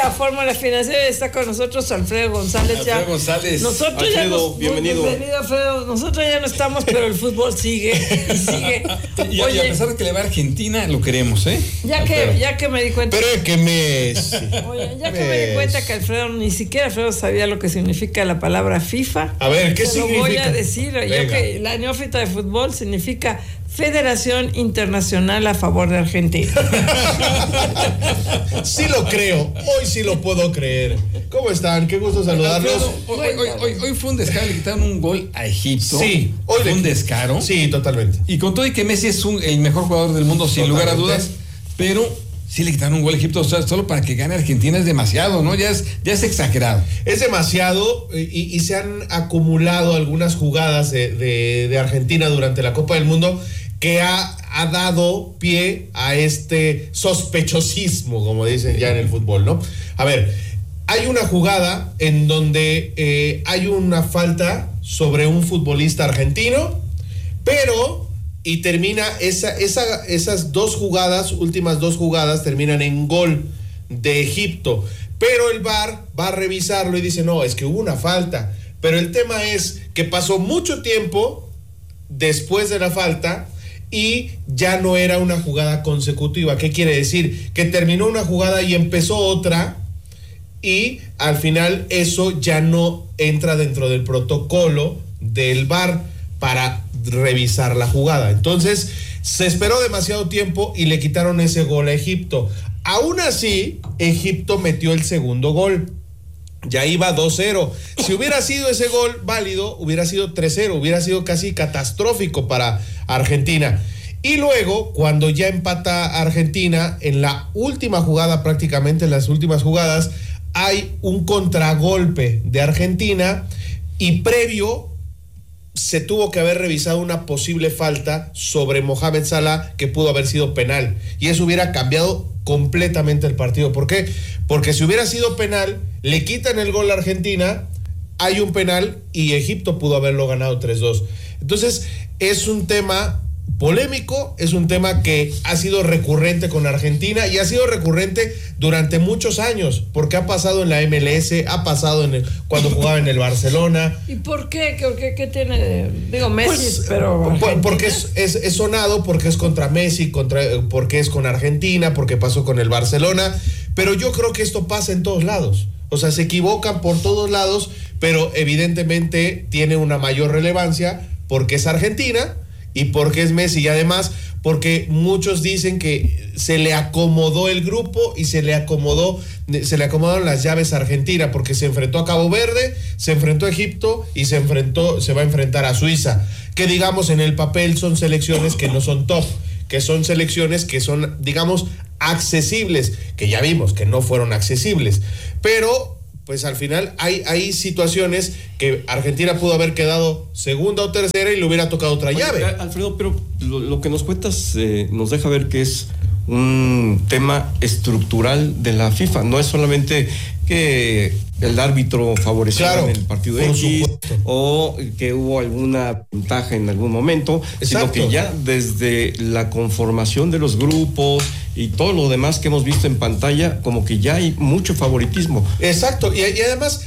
la fórmula financiera está con nosotros Alfredo González. Alfredo González. Nosotros Alfredo, bienvenido. Bienvenido, Alfredo. Nosotros ya no estamos, pero el fútbol sigue y sigue. Y a pesar de que le va a Argentina, lo queremos, ¿eh? Ya que me di cuenta. Pero que Messi. Oye, ya que me di cuenta que Alfredo, ni siquiera Alfredo sabía lo que significa la palabra FIFA. A ver, ¿qué significa? Lo voy a decir. Yo que la neófita de fútbol significa Federación Internacional a favor de Argentina. Sí lo creo, hoy sí lo puedo creer. ¿Cómo están? Qué gusto saludarlos. Hoy fue un descaro, le quitaron un gol a Egipto. Sí, hoy fue un descaro. Sí, totalmente. Y con todo y que Messi es el mejor jugador del mundo, sin lugar a dudas, pero sí le quitaron un gol a Egipto, o sea, solo para que gane Argentina es demasiado, ¿no? Ya es exagerado. Es demasiado y se han acumulado algunas jugadas de Argentina durante la Copa del Mundo que ha dado pie a este sospechosismo, como dicen ya en el fútbol, ¿no? A ver, hay una jugada en donde hay una falta sobre un futbolista argentino, pero y termina esas últimas dos jugadas terminan en gol de Egipto, pero el VAR va a revisarlo y dice, no, es que hubo una falta, pero el tema es que pasó mucho tiempo después de la falta y ya no era una jugada consecutiva. ¿Qué quiere decir? Que terminó una jugada y empezó otra y al final eso ya no entra dentro del protocolo del VAR para revisar la jugada. Entonces se esperó demasiado tiempo y le quitaron ese gol a Egipto. Aún así, Egipto metió el segundo gol. Ya iba 2-0. Si hubiera sido ese gol válido, hubiera sido 3-0, hubiera sido casi catastrófico para Argentina. Y luego, cuando ya empata Argentina, en la última jugada, prácticamente en las últimas jugadas, hay un contragolpe de Argentina y previo se tuvo que haber revisado una posible falta sobre Mohamed Salah que pudo haber sido penal. Y eso hubiera cambiado completamente el partido. ¿Por qué? Porque si hubiera sido penal, le quitan el gol a Argentina, hay un penal y Egipto pudo haberlo ganado 3-2. Entonces, es un tema polémico, es un tema que ha sido recurrente con Argentina y ha sido recurrente durante muchos años, porque ha pasado en la MLS, ha pasado cuando jugaba en el Barcelona. ¿Y por qué? ¿Qué tiene? Digo, Messi, pues, pero porque es sonado, porque es contra Messi, porque es con Argentina, porque pasó con el Barcelona, pero yo creo que esto pasa en todos lados. O sea, se equivocan por todos lados, pero evidentemente tiene una mayor relevancia porque es Argentina y porque es Messi, y además porque muchos dicen que se le acomodó el grupo y se le acomodaron las llaves a Argentina, porque se enfrentó a Cabo Verde, se enfrentó a Egipto y se va a enfrentar a Suiza, que digamos en el papel son selecciones que no son top, que son selecciones que son, digamos, accesibles, que ya vimos que no fueron accesibles, pero pues al final hay situaciones que Argentina pudo haber quedado segunda o tercera y le hubiera tocado otra llave. Alfredo, pero lo que nos cuentas nos deja ver que es un tema estructural de la FIFA. No es solamente que el árbitro favoreció en el partido X o que hubo alguna ventaja en algún momento, sino que ya desde la conformación de los grupos y todo lo demás que hemos visto en pantalla, como que ya hay mucho favoritismo. Exacto, y además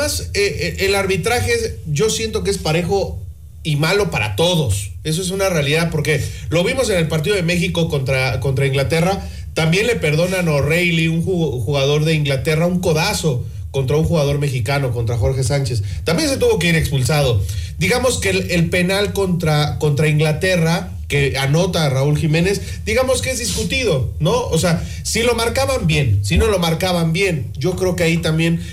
el arbitraje yo siento que es parejo y malo para todos. Eso es una realidad, porque lo vimos en el partido de México contra Inglaterra. También le perdonan a O'Reilly, un jugador de Inglaterra, un codazo contra un jugador mexicano, contra Jorge Sánchez. También se tuvo que ir expulsado. Digamos que el penal contra Inglaterra, que anota a Raúl Jiménez, digamos que es discutido, ¿no? O sea, si lo marcaban bien, si no lo marcaban bien, yo creo que ahí también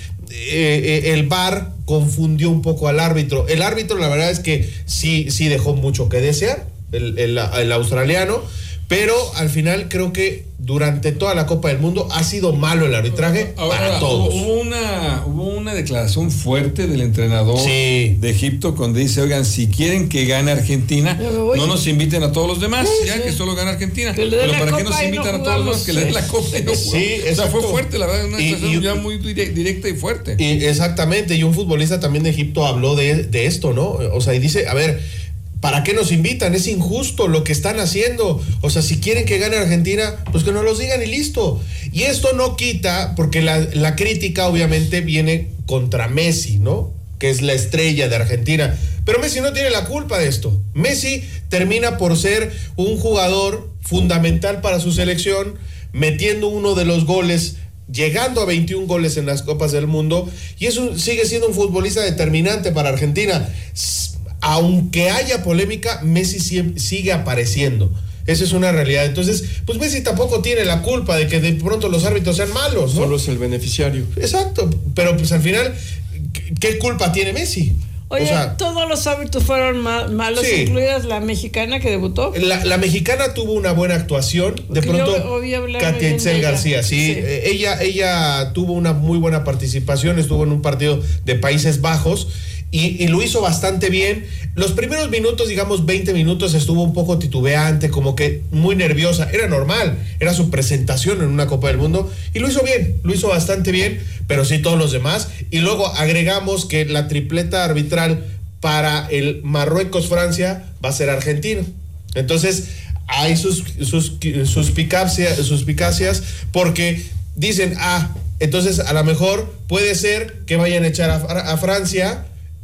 el VAR confundió un poco al árbitro. El árbitro, la verdad es que sí dejó mucho que desear, el australiano, pero al final creo que durante toda la Copa del Mundo ha sido malo el arbitraje para todos. Hubo una declaración fuerte del entrenador de Egipto cuando dice, oigan, si quieren que gane Argentina, no nos inviten a todos los demás, que solo gane Argentina. Pero ¿para qué nos invitan a todos los demás? Que le den la Copa y no jugamos. O sea, fue fuerte, la verdad, una declaración ya muy directa y fuerte. Exactamente, y un futbolista también de Egipto habló de esto, ¿no? O sea, y dice, a ver, ¿para qué nos invitan? Es injusto lo que están haciendo. O sea, si quieren que gane Argentina, pues que nos los digan y listo. Y esto no quita, porque la crítica obviamente viene contra Messi, ¿no? Que es la estrella de Argentina. Pero Messi no tiene la culpa de esto. Messi termina por ser un jugador fundamental para su selección, metiendo uno de los goles, llegando a 21 goles en las Copas del Mundo, y eso sigue siendo un futbolista determinante para Argentina. Aunque haya polémica, Messi sigue apareciendo. Esa es una realidad. Entonces, pues Messi tampoco tiene la culpa de que de pronto los árbitros sean malos, ¿no? Solo es el beneficiario. Exacto, pero pues al final, ¿qué culpa tiene Messi? Oye, todos los árbitros fueron malos, sí, incluidas la mexicana que debutó. La mexicana tuvo una buena actuación. Porque de pronto, Katia Itzel García, sí. Ella tuvo una muy buena participación, estuvo en un partido de Países Bajos y lo hizo bastante bien. Los primeros minutos, digamos 20 minutos, estuvo un poco titubeante, como que muy nerviosa. Era normal, era su presentación en una Copa del Mundo y lo hizo bien, lo hizo bastante bien, pero sí todos los demás. Y luego agregamos que la tripleta arbitral para el Marruecos-Francia va a ser argentino. Entonces hay sus suspicacias porque dicen, entonces a lo mejor puede ser que vayan a echar a Francia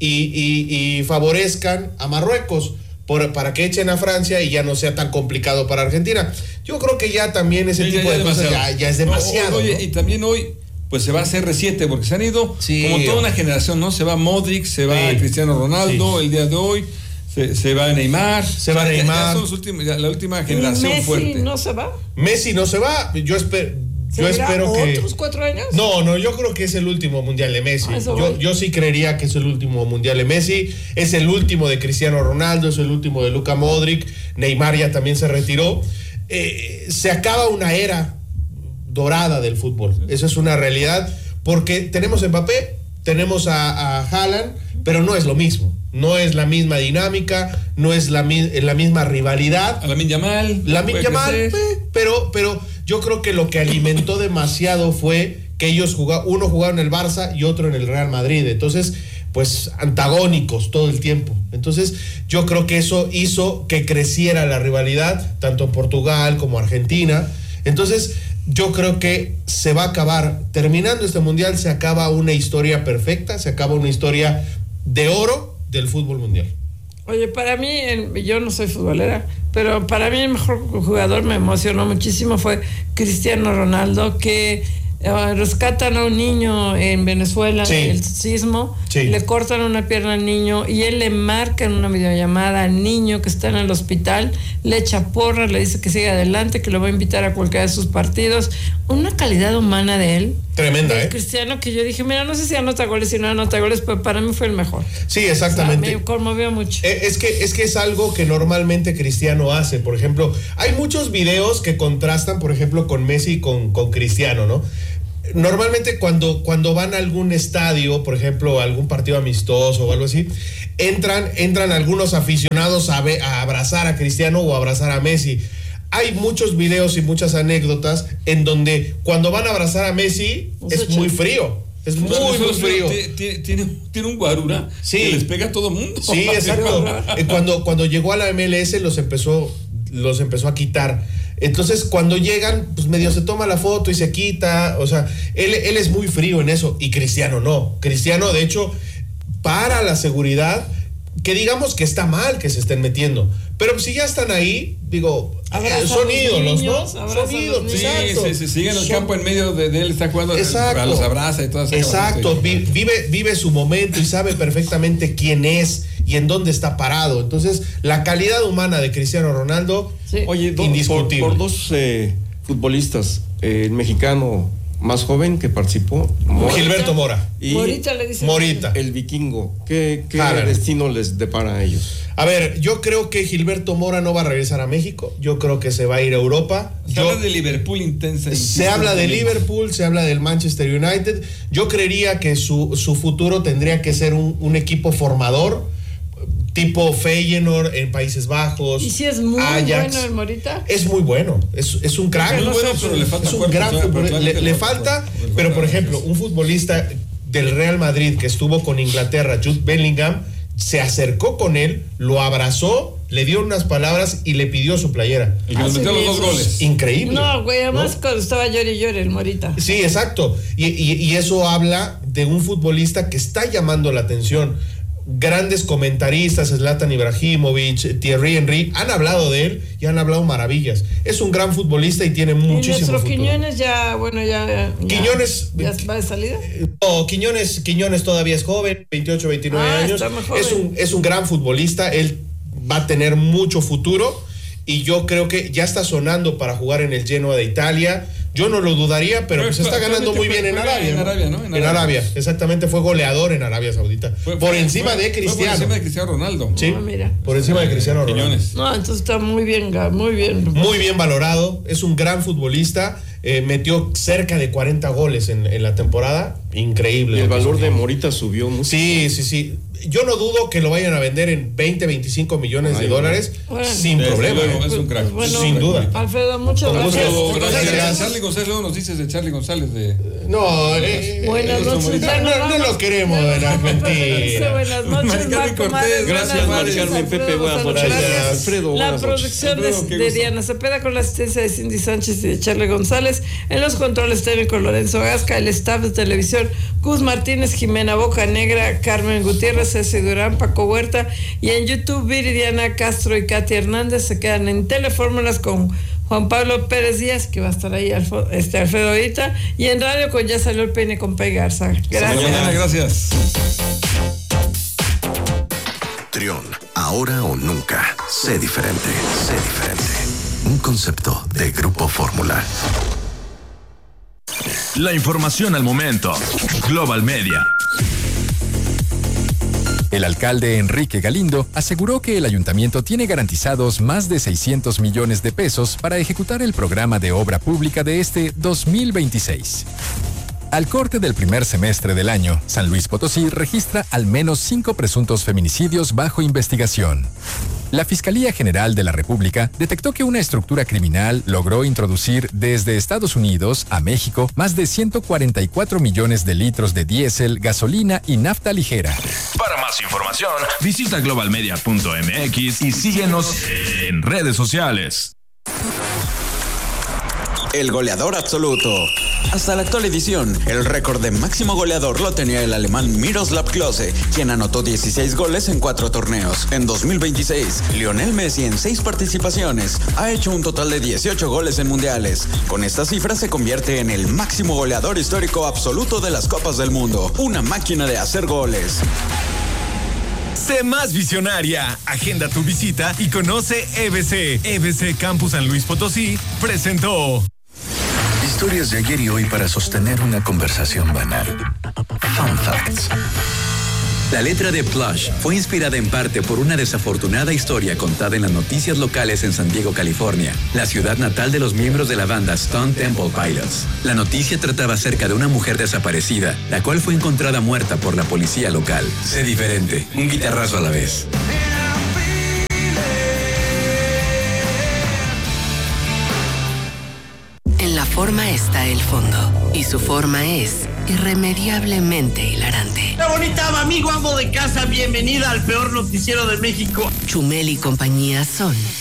y favorezcan a Marruecos para que echen a Francia y ya no sea tan complicado para Argentina. Yo creo que ya también ese tipo de cosas ya es demasiado. Oye, ¿no? Y también hoy pues se va a CR7 porque se han ido como toda una generación, ¿no? Se va Modric, se va Cristiano Ronaldo el día de hoy, se va Neymar. Ya son la última generación Messi fuerte. ¿Messi no se va? Messi no se va, yo espero que... ¿Otros 4 años? No, yo creo que es el último mundial de Messi. Yo sí creería que es el último mundial de Messi. Es el último de Cristiano Ronaldo, es el último de Luka Modric. Neymar ya también se retiró. Se acaba una era dorada del fútbol. Eso es una realidad, porque tenemos a Mbappé, tenemos a Haaland, pero no es lo mismo. No es la misma dinámica, no es la misma rivalidad. A Lamine Yamal. Pero yo creo que lo que alimentó demasiado fue que ellos uno jugaba en el Barça y otro en el Real Madrid. Entonces, pues antagónicos todo el tiempo. Entonces, yo creo que eso hizo que creciera la rivalidad, tanto en Portugal como Argentina. Entonces, yo creo que se va a acabar. Terminando este mundial, se acaba una historia perfecta, se acaba una historia de oro del fútbol mundial. Oye, para mí, yo no soy futbolera, pero para mí el mejor jugador, me emocionó muchísimo, fue Cristiano Ronaldo, que rescatan a un niño en Venezuela, el sismo, le cortan una pierna al niño y él le marca en una videollamada al niño que está en el hospital, le echa porras, le dice que siga adelante, que lo va a invitar a cualquiera de sus partidos. Una calidad humana de él. Tremenda, Cristiano, que yo dije, mira, no sé si anota goles, si no anota goles, pero para mí fue el mejor. Sí, exactamente. O sea, me conmovió mucho. Es que es algo que normalmente Cristiano hace. Por ejemplo, hay muchos videos que contrastan, por ejemplo, con Messi y con Cristiano, ¿no? Normalmente cuando van a algún estadio, por ejemplo, a algún partido amistoso o algo así, entran algunos aficionados a abrazar a Cristiano o a abrazar a Messi. Hay muchos videos y muchas anécdotas en donde cuando van a abrazar a Messi es muy frío. Es muy frío. Tiene un guarura que les pega a todo mundo. Sí, exacto. Cuando llegó a la MLS los empezó a quitar. Entonces, cuando llegan, pues medio se toma la foto y se quita. O sea, él es muy frío en eso. Y Cristiano no. Cristiano, de hecho, para la seguridad, que digamos que está mal que se estén metiendo. Pero si ya están ahí, digo, son ídolos, ¿no? Son ídolos, exacto. Sí, sigue en el campo en medio de él, está jugando, los abraza y todo eso. Exacto, vive su momento y sabe perfectamente quién es y en dónde está parado. Entonces, la calidad humana de Cristiano Ronaldo, indiscutible. Por dos futbolistas, el mexicano más joven que participó, Gilberto Mora. Y Morita le dice. Morita. El vikingo. ¿Qué destino les depara a ellos? A ver, yo creo que Gilberto Mora no va a regresar a México. Yo creo que se va a ir a Europa. Se habla de Liverpool intensa. Se habla de Liverpool, se habla del Manchester United. Yo creería que su futuro tendría que ser un equipo formador, tipo Feyenoord en Países Bajos. ¿Y si es muy Ajax. bueno el Morita? Es muy bueno, es un crack. Muy bueno, pero le falta un gran futbolista. Le falta, pero por ejemplo, un futbolista del Real Madrid que estuvo con Inglaterra, Jude Bellingham, se acercó con él, lo abrazó, le dio unas palabras y le pidió su playera. Y nos metió los 2 goles. Increíble. No, güey, además cuando estaba llore el Morita. Sí, exacto. Y eso habla de un futbolista que está llamando la atención. Grandes comentaristas, Zlatan Ibrahimovic, Thierry Henry, han hablado de él y han hablado maravillas. Es un gran futbolista y tiene muchísimo futuro. Quiñones ya Quiñones ¿ya va de salida? No, Quiñones todavía es joven, 28, 29 años. Es un gran futbolista, él va a tener mucho futuro y yo creo que ya está sonando para jugar en el Genoa de Italia. Yo no lo dudaría, pero pues está ganando muy bien en Arabia. En Arabia, ¿no? En Arabia, exactamente, fue goleador en Arabia Saudita. Por encima de Cristiano. Por encima de Cristiano Ronaldo. Sí, mira. Por encima de Cristiano Ronaldo. Quiñones. No, entonces está muy bien. Muy bien valorado, es un gran futbolista, metió cerca de 40 goles en la temporada, increíble. Y el valor de Morita subió mucho. Sí. Yo no dudo que lo vayan a vender en 20, 25 millones de dólares sin problema. Es un crack. Sin duda. Alfredo, muchas gracias. Gracias. Charly González, luego nos dices de Charly González. Buenas noches. No lo queremos en Argentina. Buenas noches, Marco Cortés. Gracias, Mari Carmen, Pepe. Buenas noches. Alfredo, la producción de Diana Cepeda con la asistencia de Cindy Sánchez y de Charly González. En los controles técnicos Lorenzo Gasca, el staff de televisión Gus Martínez, Jimena Bocanegra, Carmen Gutiérrez, Ceci Durán, Paco Huerta, y en YouTube Viridiana Castro y Katy Hernández. Se quedan en Telefórmulas con Juan Pablo Pérez Díaz, que va a estar ahí Alfredo ahorita, y en radio con Ya Salió el Peine con Pei Garza. Gracias. Mañana, gracias. Trión, ahora o nunca. Sé diferente. Un concepto de Grupo Fórmula. La información al momento. Global Media. El alcalde Enrique Galindo aseguró que el ayuntamiento tiene garantizados más de 600 millones de pesos para ejecutar el programa de obra pública de este 2026. Al corte del primer semestre del año, San Luis Potosí registra al menos 5 presuntos feminicidios bajo investigación. La Fiscalía General de la República detectó que una estructura criminal logró introducir desde Estados Unidos a México más de 144 millones de litros de diésel, gasolina y nafta ligera. Para más información, visita globalmedia.mx y síguenos en redes sociales. El goleador absoluto. Hasta la actual edición, el récord de máximo goleador lo tenía el alemán Miroslav Klose, quien anotó 16 goles en 4 torneos. En 2026, Lionel Messi en 6 participaciones ha hecho un total de 18 goles en mundiales. Con esta cifra se convierte en el máximo goleador histórico absoluto de las Copas del Mundo. Una máquina de hacer goles. Sé más visionaria. Agenda tu visita y conoce EBC. EBC Campus San Luis Potosí presentó Historias de ayer y hoy para sostener una conversación banal. Fun Facts. La letra de Plush fue inspirada en parte por una desafortunada historia contada en las noticias locales en San Diego, California, la ciudad natal de los miembros de la banda Stone Temple Pilots. La noticia trataba acerca de una mujer desaparecida, la cual fue encontrada muerta por la policía local. Sé diferente, un guitarrazo a la vez. En la forma está el fondo, y su forma es irremediablemente hilarante. ¡Qué bonita, amigo, amo de casa! Bienvenida al peor noticiero de México. Chumel y compañía son